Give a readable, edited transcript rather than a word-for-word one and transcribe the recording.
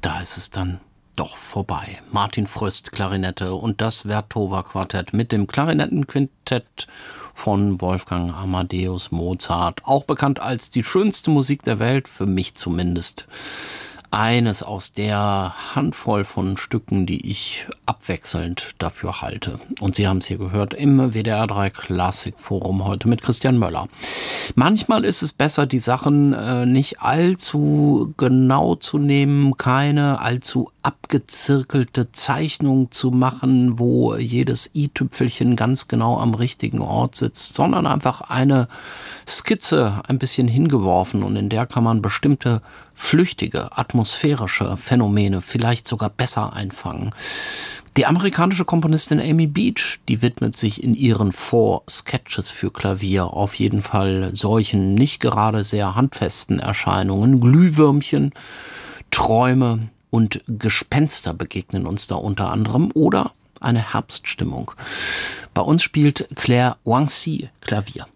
da ist es dann doch vorbei. Martin Fröst, Klarinette und das Vertova-Quartett mit dem Klarinettenquintett von Wolfgang Amadeus Mozart. Auch bekannt als die schönste Musik der Welt, für mich zumindest. Eines aus der Handvoll von Stücken, die ich abwechselnd dafür halte. Und Sie haben es hier gehört im WDR 3 Klassikforum heute mit Christian Möller. Manchmal ist es besser, die Sachen nicht allzu genau zu nehmen, keine allzu abgezirkelte Zeichnung zu machen, wo jedes i-Tüpfelchen ganz genau am richtigen Ort sitzt, sondern einfach eine Skizze ein bisschen hingeworfen und in der kann man bestimmte flüchtige, atmosphärische Phänomene vielleicht sogar besser einfangen. Die amerikanische Komponistin Amy Beach, die widmet sich in ihren 4 Sketches für Klavier auf jeden Fall solchen nicht gerade sehr handfesten Erscheinungen. Glühwürmchen, Träume und Gespenster begegnen uns da unter anderem oder eine Herbststimmung. Bei uns spielt Claire Wang-Si Klavier.